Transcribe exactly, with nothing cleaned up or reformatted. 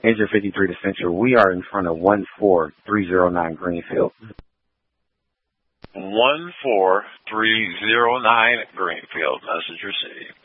Engine fifty-three to Central. We are in front of one four three zero nine Greenfield. one four three zero nine Greenfield. Message received.